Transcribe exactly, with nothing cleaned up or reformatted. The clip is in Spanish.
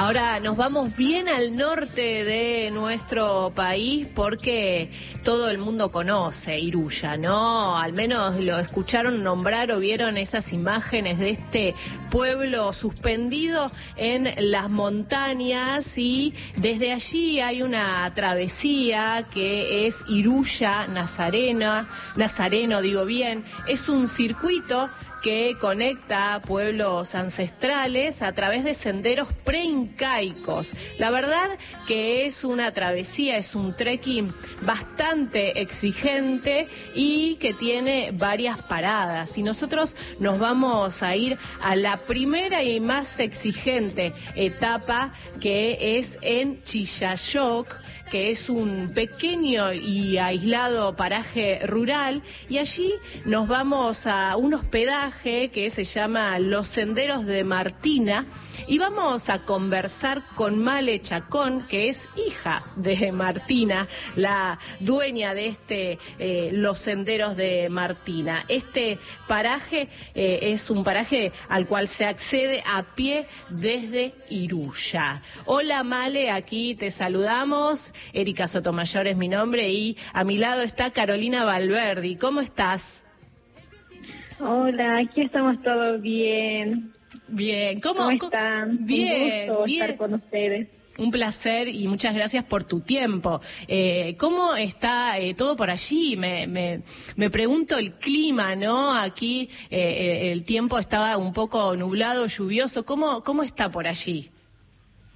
Ahora nos vamos bien al norte de nuestro país porque todo el mundo conoce Iruya, ¿no? Al menos lo escucharon nombrar o vieron esas imágenes de este pueblo suspendido en las montañas, y desde allí hay una travesía que es Iruya Nazarena, Nazareno, digo bien, es un circuito que conecta pueblos ancestrales a través de senderos preincaicos. La verdad que es una travesía, es un trekking bastante exigente y que tiene varias paradas. Y nosotros nos vamos a ir a la primera y más exigente etapa, que es en Chillayoc, que es un pequeño y aislado paraje rural, y allí nos vamos a un hospedaje que se llama Los Senderos de Martina, y vamos a conversar con Male Chacón, que es hija de Martina, la dueña de este eh, Los Senderos de Martina. Este paraje eh, es un paraje al cual se accede a pie desde Iruya. Hola Male, aquí te saludamos. Erika Sotomayor es mi nombre y a mi lado está Carolina Valverdi. ¿Cómo estás? Hola, aquí estamos todos bien. Bien, ¿cómo, ¿Cómo están? Bien, Un gusto bien. estar con ustedes. Un placer y muchas gracias por tu tiempo. Eh, ¿Cómo está eh, todo por allí? Me, me, me pregunto el clima, ¿no? Aquí eh, el tiempo estaba un poco nublado, lluvioso. ¿Cómo, cómo está por allí?